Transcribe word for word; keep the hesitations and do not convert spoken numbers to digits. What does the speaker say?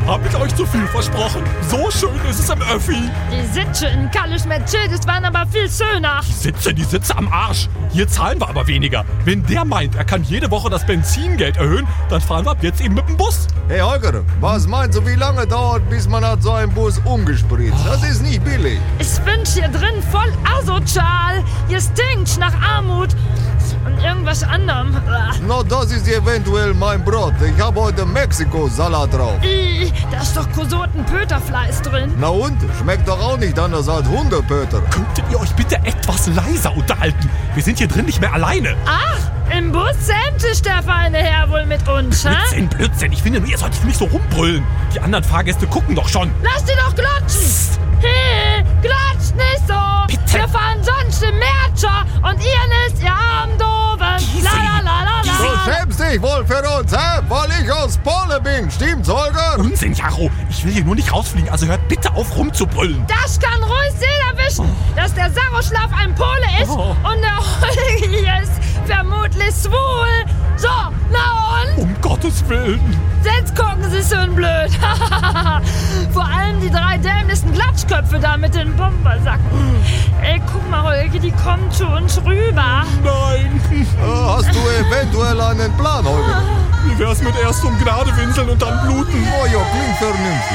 hab ich euch zu viel versprochen. So schön ist es im Öffi. Die Sitze in Kalisch Mercedes waren aber viel schöner. Die Sitze, die Sitze am Arsch. Hier zahlen wir aber weniger. Wenn der meint, er kann jede Woche das Benzingeld erhöhen, dann fahren wir ab jetzt eben mit dem Bus. Hey Holger, was meinst du, wie lange dauert, bis man hat so einen Bus umgespritzt? Das ist nicht billig. Ich bin hier drin voll asozial. Hier stinkt nach Armut und irgendwas anderem. No, das ist eventuell mein Brot. Ich habe heute Mexiko-Salat drauf. Ih, da ist doch Kosoten-Pöterfleisch drin. Na und? Schmeckt doch auch nicht anders als Hundepöter. Könntet ihr euch bitte etwas leiser unterhalten? Wir sind hier drin nicht mehr alleine. Ach, im Bus zähmt sich der feine Herr wohl mit uns, hä? Blödsinn, Blödsinn. Ich finde nur, ihr solltet nicht so rumbrüllen. Die anderen Fahrgäste gucken doch schon. Lass die doch glotschen. Hey, klatscht nicht so. Bitte. Wir fahren sonst im Märcher und ihr nicht, ihr armen Doven. La la la la Du la. schämst dich wohl für uns, hä? Weil ich aus Polen bin. Stimmt's, Holger? Unsinn, Jaro. Ich will hier nur nicht rausfliegen, also hört bitte auf rumzubrüllen. Das kann ruhig jeder wissen, dass der Saroslav ein Pole ist Oh. und der Holger hier ist vermutlich schwul. So, na und? Um Gottes Willen. Jetzt gucken sie schön blöd. Vor allem die drei dämlichsten Glatschköpfe da mit den Bombersacken. Ey, guck mal, Holger, die kommen zu uns rüber. Nein. Äh, Hast du eventuell einen Plan, Holger? Wie wär's mit erst um Gnade winseln und dann bluten? Oh ja, klingt vernünftig.